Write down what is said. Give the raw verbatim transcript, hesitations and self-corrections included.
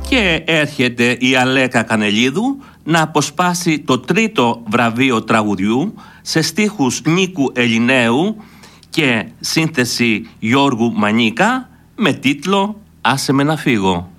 Και έρχεται η Αλέκα Κανελίδου να αποσπάσει το τρίτο βραβείο τραγουδιού σε στίχους Νίκου Ελληναίου και σύνθεση Γιώργου Μανίκα με τίτλο «Άσε με να φύγω».